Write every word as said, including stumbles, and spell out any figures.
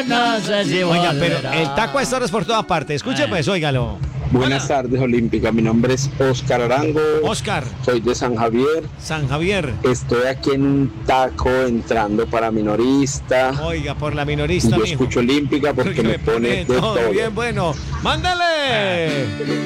no sé si Oiga, pero volverá. el taco a estas horas por toda parte. Escuche, pues, óigalo. Buenas Hola. tardes, Olímpica. Mi nombre es Oscar Arango. Oscar, Soy de San Javier. San Javier. Estoy aquí en un taco entrando para minorista. Oiga, por la Y minorista, yo mijo. escucho Olímpica porque me pone de todo todo. bien bueno. ¡Mándale!